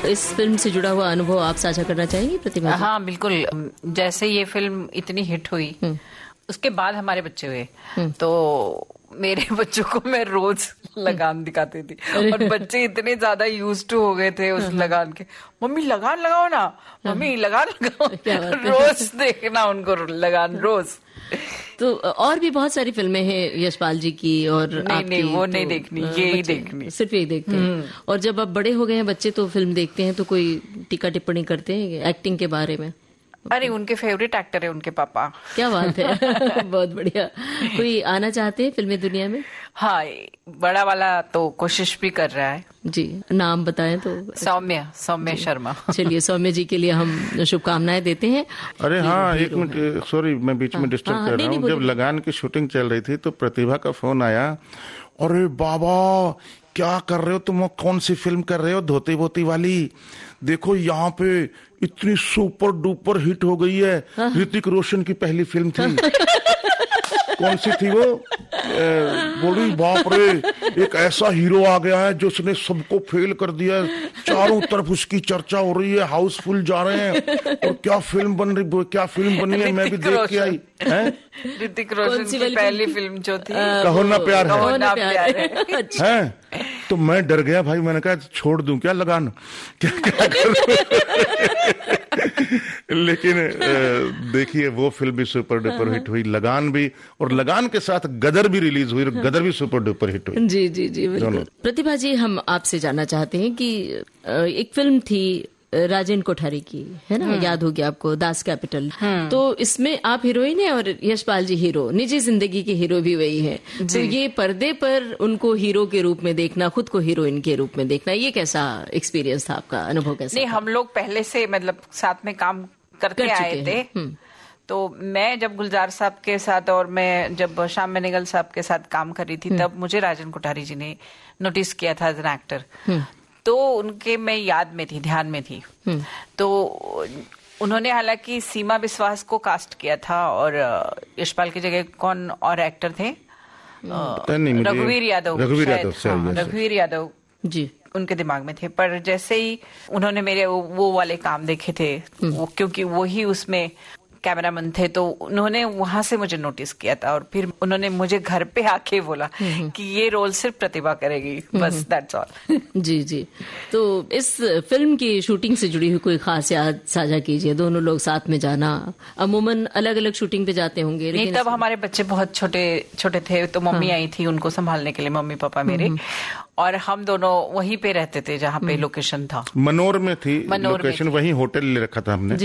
इस फिल्म से जुड़ा हुआ अनुभव आप साझा करना चाहेंगी प्रतिभा जी? हाँ बिल्कुल। जैसे ये फिल्म इतनी हिट हुई, उसके बाद हमारे बच्चे हुए, तो मेरे बच्चों को मैं रोज लगान दिखाती थी और बच्चे इतने ज्यादा यूज टू हो गए थे उस लगान के। मम्मी लगान लगाओ ना, मम्मी लगान लगाओ, रोज देखना उनको लगान रोज। तो और भी बहुत सारी फिल्में हैं यशपाल जी की और नहीं वो नहीं देखनी, यही देखनी, सिर्फ यही देखते हैं। और जब अब बड़े हो गए हैं बच्चे तो फिल्म देखते हैं तो कोई टीका टिप्पणी करते हैं एक्टिंग के बारे में? अरे उनके फेवरेट एक्टर है उनके पापा। क्या बात है। बहुत बढ़िया। कोई आना चाहते हैं फिल्मी दुनिया में? हाँ, बड़ा वाला तो कोशिश भी कर रहा है जी। नाम बताएं तो? सौम्य शर्मा। चलिए, सौम्य जी के लिए हम शुभकामनाएं देते हैं। अरे हाँ, एक मिनट, सॉरी मैं बीच में डिस्टर्ब कर रहा हूँ। जब लगान की शूटिंग चल रही थी तो प्रतिभा का फोन आया, अरे बाबा क्या कर रहे हो तुम, कौन सी फिल्म कर रहे हो, धोती बोती वाली, देखो यहाँ पे इतनी सुपर डुपर हिट हो गई है। ऋतिक रोशन की पहली फिल्म थी। कौन सी थी वो? बोली बाप रे, एक ऐसा हीरो आ गया है जो उसने सबको फेल कर दिया है, चारों तरफ उसकी चर्चा हो रही है, हाउसफुल जा रहे हैं, और क्या फिल्म बनी है, मैं भी देख के आई। ऋतिक रोशन की पहली फिल्म जो थी कहो ना प्यार है। हैं? तो मैं डर गया भाई, मैंने कहा छोड़ दूं क्या लगान, क्या करूं? लेकिन देखिए वो फिल्म भी सुपर डुपर हिट हुई, लगान भी, और लगान के साथ गदर भी रिलीज हुई और गदर भी सुपर डुपर हिट हुई। जी जी जी बिल्कुल। प्रतिभा जी, हम आपसे जानना चाहते हैं कि एक फिल्म थी राजेंद्र कोठारी की, है ना, याद होगी आपको, दास कैपिटल। तो इसमें आप हीरोइन है और यशपाल जी हीरो, निजी जिंदगी के हीरो भी वही है। तो ये पर्दे पर उनको हीरो के रूप में देखना, खुद को हीरोइन के रूप में देखना, ये कैसा एक्सपीरियंस था आपका, अनुभव कैसा? नहीं, हम लोग पहले से मतलब साथ में काम करते आए थे। तो मैं जब गुलजार साहब के साथ और मैं जब श्याम बेनेगल साहब के साथ काम कर रही थी, तब मुझे राजेंद्र कोठारी जी ने नोटिस किया था एज एन एक्टर। तो उनके मैं याद में थी, ध्यान में थी। तो उन्होंने हालांकि सीमा विश्वास को कास्ट किया था, और यशपाल की जगह कौन और एक्टर थे? रघुवीर यादव जी उनके दिमाग में थे। पर जैसे ही उन्होंने मेरे वो वाले काम देखे थे, क्योंकि वो ही उसमें कैमरामैन थे, तो उन्होंने वहां से मुझे नोटिस किया था, और फिर उन्होंने मुझे घर पे आके बोला कि ये रोल सिर्फ प्रतिभा करेगी, बस दैट्स ऑल। जी जी। तो इस फिल्म की शूटिंग से जुड़ी हुई कोई खास याद साझा कीजिए। दोनों लोग साथ में जाना, अमूमन अलग अलग शूटिंग पे जाते होंगे? नहीं, तब हमारे बच्चे बहुत छोटे छोटे थे, तो मम्मी आई थी उनको संभालने के लिए, मम्मी पापा मेरे, और हम दोनों वहीं पे रहते थे जहाँ पे लोकेशन था। मनोर में थी लोकेशन, वहीं होटल ले रखा था हमने।